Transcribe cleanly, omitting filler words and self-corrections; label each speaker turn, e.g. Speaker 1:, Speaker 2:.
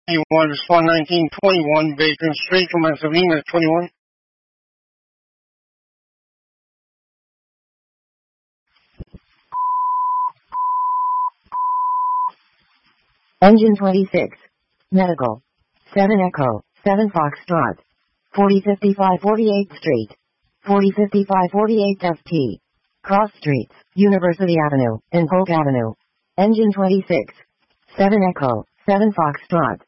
Speaker 1: 21, respond 1921, Bacon Street, Mansavina, 21.
Speaker 2: Engine 26. Medical. 7 Echo, 7 Foxtrot. 4055 48th Street. 4055 48th FT. Cross Streets, University Avenue, and Polk Avenue. Engine 26. 7 Echo, 7 Foxtrot.